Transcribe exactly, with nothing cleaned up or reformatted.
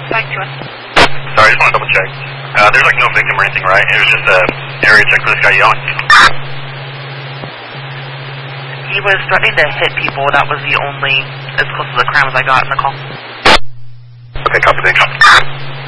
Fine, two one. Sorry, I just want to double check. Uh, there's like no victim or anything, right? It was just a area check for this guy yelling. He was threatening to hit people. That was the only, as close to the crime as I got in the call. Okay, copy, thanks.